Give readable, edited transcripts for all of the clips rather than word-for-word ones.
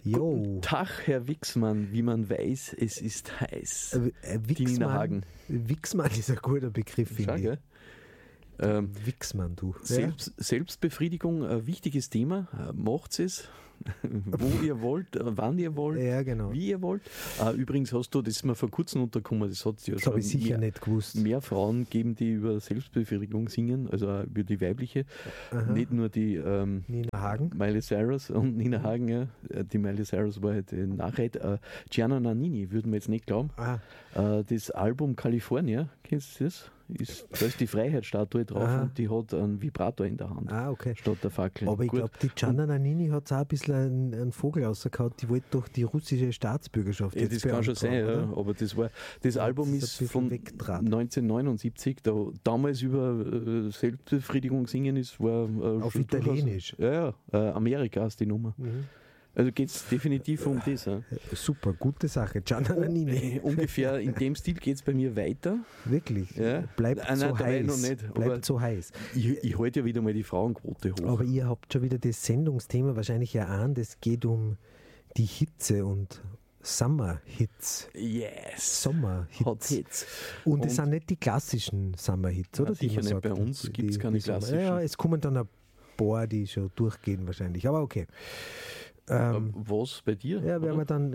Jo. Guten Tag, Herr Wixmann. Wie man weiß, es ist heiß. Die Nina Hagen. Wixmann ist ein guter Begriff, finde ich. Wixmann, du. Selbstbefriedigung, ein wichtiges Thema. Macht es, wo ihr wollt, wann ihr wollt, ja, genau. wie ihr wollt. Übrigens hast du, das ist mir vor kurzem untergekommen, das hat es ja schon nicht gewusst. Mehr Frauen geben, die über Selbstbefriedigung singen, also auch über die weibliche. Aha. Nicht nur die Nina Hagen. Miley Cyrus und Nina Hagen, ja. Die Miley Cyrus war halt Nachreit. Gianna Nannini, würden wir jetzt nicht glauben. Das Album California, kennst du das? Da ist die Freiheitsstatue drauf und die hat einen Vibrator in der Hand. Okay. Statt der Fackel. Aber ich glaube, die Gianna Nannini hat auch ein bisschen einen Vogel rausgehauen, die wollte doch die russische Staatsbürgerschaft jetzt das kann schon sein, ja, aber das Album ist von 1979, damals über Selbstbefriedigung singen war auf Italienisch. Amerika ist die Nummer. Mhm. Also geht es definitiv um das. Ja. Super, gute Sache. Gianna Nannini. Ungefähr in dem Stil geht es bei mir weiter. Wirklich? Ja. Bleibt so heiß. Noch nicht, bleibt so heiß. Ich halte ja wieder mal die Frauenquote hoch. Aber ihr habt schon wieder das Sendungsthema wahrscheinlich erahnt. Es geht um die Hitze und Summer-Hits. Yes. Sommer-Hits. Hot Hits. Und es sind nicht die klassischen Summer-Hits, oder? Sicher nicht. Sagt, bei uns gibt es keine klassischen. Ja, es kommen dann ein paar, die schon durchgehen wahrscheinlich. Aber okay. Was bei dir? Ja, werden wir dann.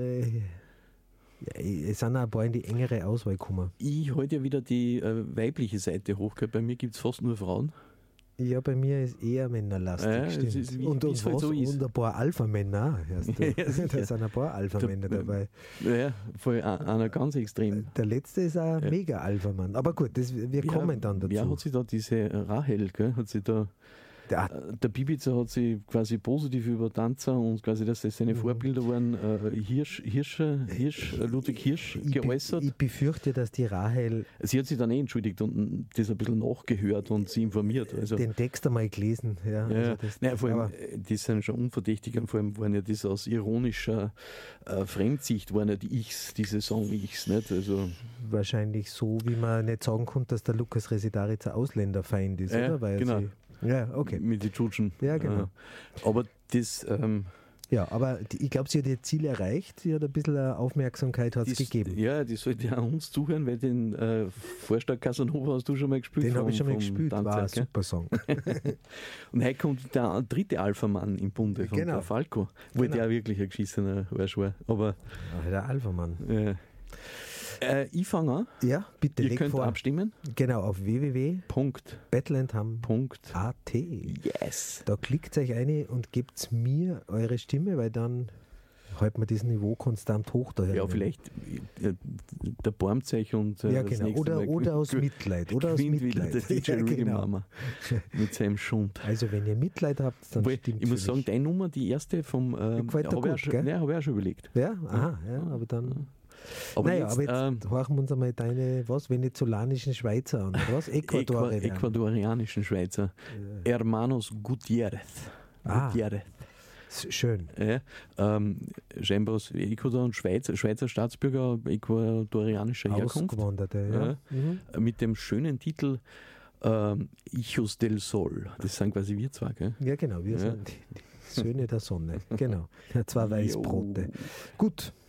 Es sind auch ein paar in die engere Auswahl gekommen. Ich halte ja wieder die weibliche Seite hoch. Bei mir gibt es fast nur Frauen. Ja, bei mir ist eher männerlastig. Stimmt. Und ein paar Alpha-Männer. Da sind ein paar Alpha-Männer dabei. Ja, voll einer ganz extrem. Der letzte ist ein Mega-Alpha-Mann. Aber gut, wir kommen dann dazu. Wer hat sich da diese Rahel, gell? Hat sie da. Der Bibiza hat sich quasi positiv über Tanzer und quasi, dass das seine Vorbilder waren, Ludwig Hirsch geäußert. Ich befürchte, dass die Rahel... Sie hat sich dann entschuldigt und das ein bisschen nachgehört und sie informiert. Also, den Text einmal gelesen. Ja, also vor allem, die sind schon unverdächtig und vor allem waren ja das aus ironischer Fremdsicht, waren ja diese Song-Ichs. Nicht? Also, wahrscheinlich so, wie man nicht sagen konnte, dass der Lukas Resitaritz ein Ausländerfeind ist, oder? Weil genau. Ja, okay. Mit den Tschutschen. Ja, genau. Aber das... ja, aber ich glaube, sie hat ihr Ziel erreicht. Sie hat ein bisschen Aufmerksamkeit gegeben. Ja, die sollte ja uns zuhören, weil den Vorschlag Casanova hast du schon mal gespielt. Den habe ich schon mal gespielt, war ein super Song. Und heute kommt der dritte Alpha-Mann im Bunde von der Falco, wo der auch wirklich ein geschissener Arsch war. Aber, der Alpha-Mann. Ich fange an. Ja, bitte. Ihr könnt abstimmen. Genau, auf www.bettlendham.at. Yes. Da klickt euch ein und gebt mir eure Stimme, weil dann halten wir das Niveau konstant hoch daher. Ja, vielleicht der Baumzeich und ja, genau. Oder aus Mitleid. Oder aus Mitleid. Der DJ Rudy Mama mit seinem Schund. Also wenn ihr Mitleid habt, dann stimmt ich muss sagen, deine Nummer, die erste vom habe ich auch schon überlegt. Ja, aha, ja, aber dann... Aber jetzt horchen wir uns einmal deine, venezolanischen Schweizer an, was? Ecuadorianischen Schweizer. Ja. Hermanos Gutierrez. Gutierrez. Schön. Ja, scheinbar aus Ecuador und Schweizer Staatsbürger ecuadorianischer Herkunft. Ausgewanderte, ja. Mit dem schönen Titel Hijos del Sol. Das sind quasi wir zwei, gell? Ja, genau, wir sind die Söhne der Sonne. Genau. 2 Weißbrote. Gut.